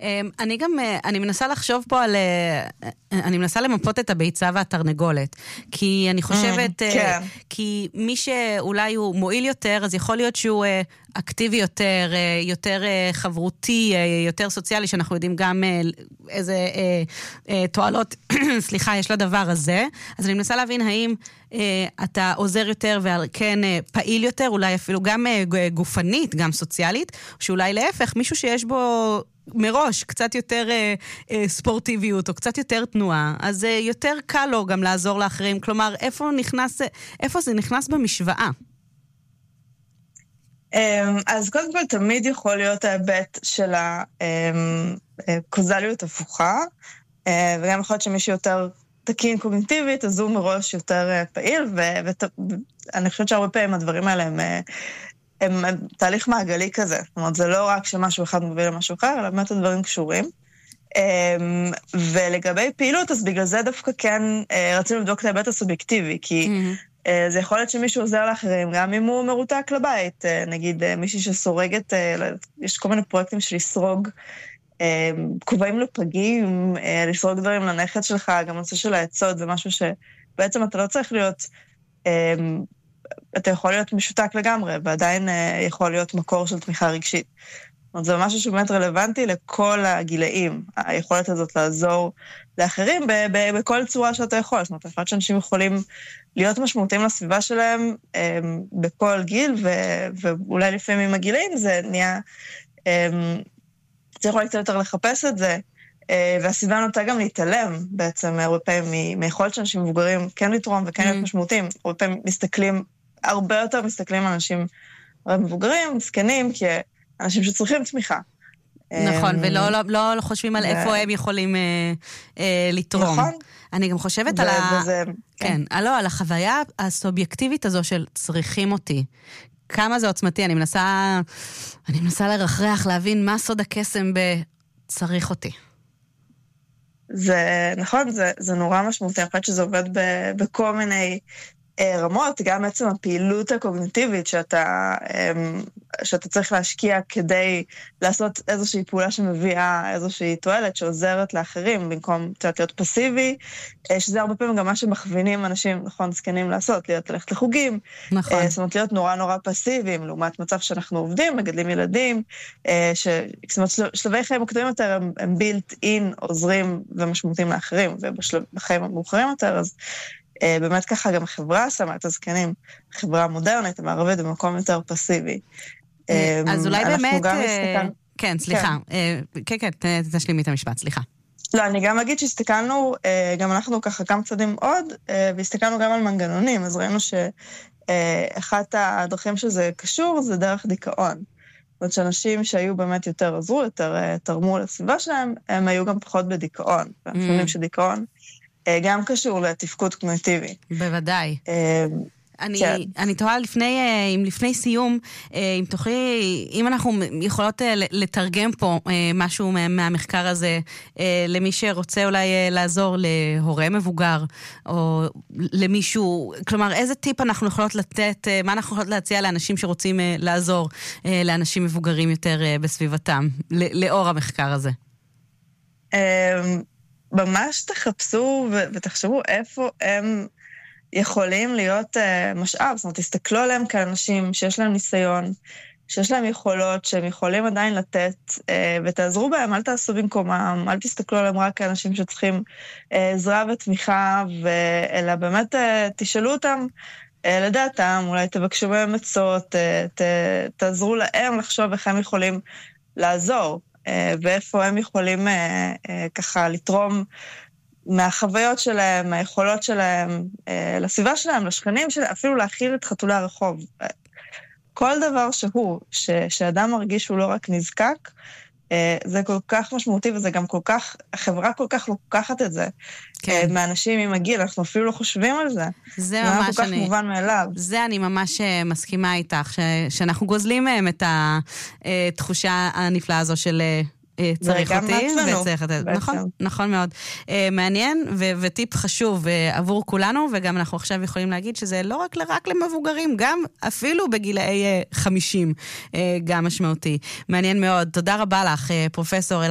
אני מנסה לחשוב פה על, אני מנסה למפות את הביצה והתרנגולת, כי אני חושבת, כי מי שאולי הוא מועיל יותר, אז יכול להיות שהוא אקטיבי יותר, יותר חברותי, יותר סוציאלי, שאנחנו יודעים גם איזה תועלות, סליחה, יש לדבר הזה. אז אני מנסה להבין האם אתה עוזר יותר וכן פעיל יותר, אולי אפילו גם גופנית, גם סוציאלית, שאולי להפך, מישהו שיש בו מראש קצת יותר ספורטיביות או קצת יותר תנועה, אז יותר קל לו גם לעזור לאחרים. כלומר, איפה זה נכנס במשוואה? אז קודם כל תמיד יכול להיות ההיבט של הקוזליות הפוכה, וגם יכול להיות שמישהו יותר תקין קוגניטיבית, אז הוא מראש יותר פעיל, ואני חושבת שהרבה פעמים הדברים האלה הם תהליך מעגלי כזה. זאת אומרת, זה לא רק שמשהו אחד מוביל למשהו אחר, אלא באמת הדברים קשורים. ולגבי פעילות, אז בגלל זה דווקא כן רצינו לבדוק את ההיבט הסובייקטיבי, כי זה יכול להיות שמישהו עוזר לאחרים, גם אם הוא מרותק לבית. נגיד, מישהי שסורגת, יש כל מיני פרויקטים של לסרוג, קובעים לפגים, לסרוג דברים לנכד שלך, גם נושא של העצות, זה משהו שבעצם אתה לא צריך להיות, אתה יכול להיות משותק לגמרי, ועדיין יכול להיות מקור של תמיכה רגשית. זאת אומרת, זה משהו שבאמת רלוונטי לכל הגילאים, היכולת הזאת לעזור לאחרים בכל צורה שאתה יכול. זאת אומרת, לפעמים שאנשים יכולים להיות משמעותיים לסביבה שלהם בכל גיל, ואולי לפעמים עם הגילאים זה נהיה, צריך אולי קצת יותר לחפש את זה, והסביבה נוטה גם להתעלם בעצם הרבה פעמים מיכולת שאנשים מבוגרים כן לתרום וכן להיות משמעותיים. הרבה פעמים הרבה יותר מסתכלים על אנשים מבוגרים, מסכנים, כאנשים שצריכים תמיכה. נכון, ולא חושבים על איפה הם יכולים לתרום. נכון. אני גם חושבת על החוויה הסובייקטיבית הזו של צריכים אותי. כמה זה עוצמתי, אני מנסה לרחרח, להבין מה סוד הקסם בצריך אותי. זה נכון, זה נורא משמעותי, אני חושבת שזה עובד בכל מיני רמות, גם עצם הפעילות הקוגניטיבית שאתה צריך להשקיע כדי לעשות איזושהי פעולה שמביאה איזושהי תועלת שעוזרת לאחרים, במקום להיות פסיבי, שזה הרבה פעמים גם מה שמכווינים אנשים, נכון, זקנים לעשות, ללכת לחוגים, נכון. זאת אומרת, להיות נורא נורא פסיביים, לעומת מצב שאנחנו עובדים, מגדלים ילדים, זאת אומרת, שלבי חיים מוקדמים יותר הם built in, עוזרים ומשמעותיים לאחרים, ובחיים המאוחרים יותר, אז באמת ככה גם החברה שמה את הזקנים, חברה מודרנית, המערבית במקום יותר פסיבי. אז אולי באמת, כן, סליחה, כן, תשלימי את המשפט, סליחה. לא, אני גם אגיד שהסתכלנו, גם אנחנו ככה כמה צעדים עוד, והסתכלנו גם על מנגנונים, אז ראינו שאחת הדרכים שזה קשור, זה דרך דיכאון. זאת אומרת שאנשים שהיו באמת יותר עזרו, יותר תרמו לסביבה שלהם, הם היו גם פחות בדיכאון. ואנחנו יודעים שדיכאון גם קשור לתפקוד קוגניטיבי. בוודאי. אני תוהה לפני סיום, אם תוכלי, אם אנחנו יכולות לתרגם פה משהו מהמחקר הזה, למי שרוצה אולי לעזור להורה מבוגר, או למישהו, כלומר, איזה טיפ אנחנו יכולות לתת, מה אנחנו יכולות להציע לאנשים שרוצים לעזור לאנשים מבוגרים יותר בסביבתם, לאור המחקר הזה? ממש תחפשו ותחשבו איפה הם יכולים להיות משאב, זאת אומרת, תסתכלו עליהם כאנשים שיש להם ניסיון, שיש להם יכולות, שהם יכולים עדיין לתת, ותעזרו בהם, אל תעשו במקומם, אל תסתכלו עליהם רק כאנשים שצריכים עזרה ותמיכה, אלא באמת תשאלו אותם לדעתם, אולי תבקשו בהם עצות, תעזרו להם לחשוב איך הם יכולים לעזור, ואיפה הם יכולים ככה לתרום מהחוויות שלהם, מהיכולות שלהם, לסביבה שלהם, לשכנים שלהם, אפילו להכיל את חתולי הרחוב. כל דבר שאדם מרגיש שהוא לא רק נזקק, זה כל כך משמעותי, וזה גם כל כך, החברה כל כך לוקחת את זה, מאנשים עם הגיל, אנחנו אפילו לא חושבים על זה. זה ממש כל כך מובן מאליו. זה אני ממש מסכימה איתך, שאנחנו גוזלים מהם את התחושה הנפלאה הזו של צריך אותי, וצריך לתת. נכון, נכון מאוד. מעניין, וטיפ חשוב עבור כולנו, וגם אנחנו עכשיו יכולים להגיד שזה לא רק למבוגרים, גם אפילו בגילאי 50, גם משמעותי. מעניין מאוד. תודה רבה לך, פרופסור